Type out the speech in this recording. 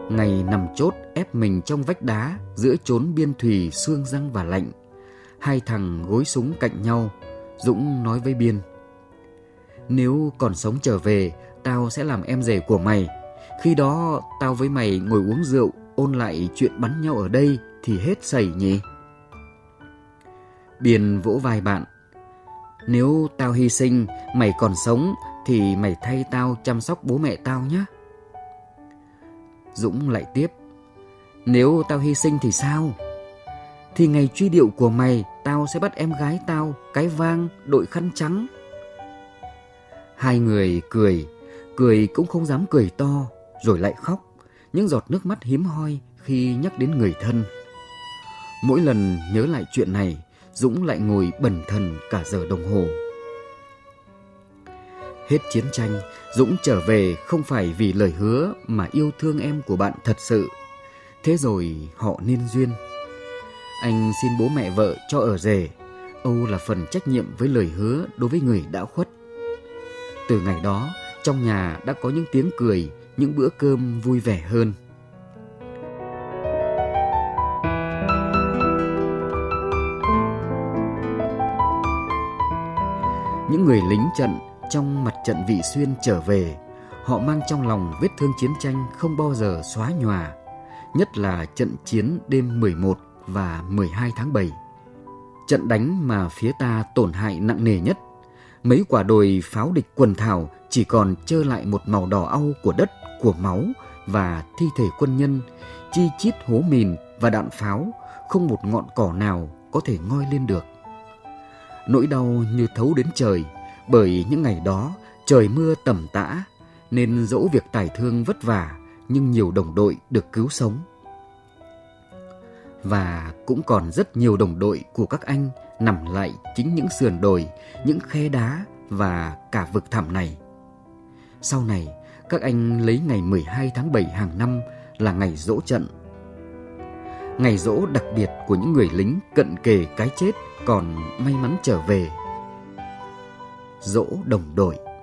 Ngày nằm chốt ép mình trong vách đá giữa chốn biên thùy sương răng và lạnh. Hai thằng gối súng cạnh nhau. Dũng nói với Biên: "Nếu còn sống trở về, tao sẽ làm em rể của mày. Khi đó tao với mày ngồi uống rượu, ôn lại chuyện bắn nhau ở đây thì hết sảy nhỉ?" Biên vỗ vai bạn: "Nếu tao hy sinh, mày còn sống thì mày thay tao chăm sóc bố mẹ tao nhé." Dũng lại tiếp: "Nếu tao hy sinh thì sao? Thì ngày truy điệu của mày, tao sẽ bắt em gái tao, cái vang, đội khăn trắng." Hai người cười cũng không dám cười to, rồi lại khóc, những giọt nước mắt hiếm hoi khi nhắc đến người thân. Mỗi lần nhớ lại chuyện này, Dũng lại ngồi bần thần cả giờ đồng hồ. Hết chiến tranh, Dũng trở về không phải vì lời hứa mà yêu thương em của bạn thật sự. Thế rồi họ nên duyên. Anh xin bố mẹ vợ cho ở rể, âu là phần trách nhiệm với lời hứa đối với người đã khuất. Từ ngày đó, trong nhà đã có những tiếng cười, những bữa cơm vui vẻ hơn. Những người lính trận trong mặt trận Vị Xuyên trở về, họ mang trong lòng vết thương chiến tranh không bao giờ xóa nhòa, nhất là trận chiến đêm 11 và 12 tháng 7. Trận đánh mà phía ta tổn hại nặng nề nhất. Mấy quả đồi pháo địch quần thảo chỉ còn trơ lại một màu đỏ au của đất, của máu và thi thể quân nhân, chi chít hố mìn và đạn pháo, không một ngọn cỏ nào có thể ngoi lên được. Nỗi đau như thấu đến trời, bởi những ngày đó trời mưa tầm tã, nên dẫu việc tải thương vất vả, nhưng nhiều đồng đội được cứu sống. Và cũng còn rất nhiều đồng đội của các anh nằm lại chính những sườn đồi, những khe đá và cả vực thẳm này. Sau này, các anh lấy ngày 12 tháng 7 hàng năm là ngày giỗ trận. Ngày giỗ đặc biệt của những người lính cận kề cái chết còn may mắn trở về. Giỗ đồng đội.